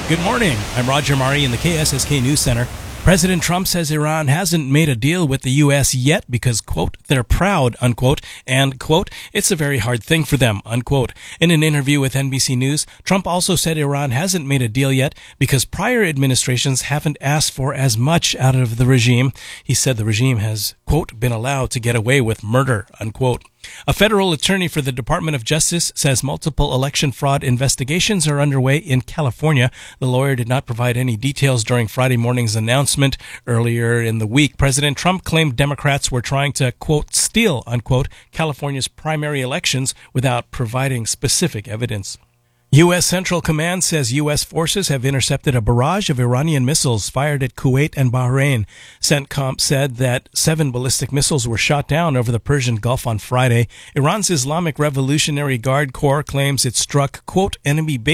Good morning. I'm Roger Mari in the KSSK News Center. President Trump says Iran hasn't made a deal with the U.S. yet because, quote, they're proud, unquote, and, quote, it's a very hard thing for them, unquote. In an interview with NBC News, Trump also said Iran hasn't made a deal yet because prior administrations haven't asked for as much out of the regime. He said the regime has, quote, been allowed to get away with murder, unquote. A federal attorney for the Department of Justice says multiple election fraud investigations are underway in California. The lawyer did not provide any details during Friday morning's announcement. Earlier in the week, President Trump claimed Democrats were trying to, quote, steal, unquote, California's primary elections without providing specific evidence. U.S. Central Command says U.S. forces have intercepted a barrage of Iranian missiles fired at Kuwait and Bahrain. CENTCOM said that 7 ballistic missiles were shot down over the Persian Gulf on Friday. Iran's Islamic Revolutionary Guard Corps claims it struck, quote, enemy bases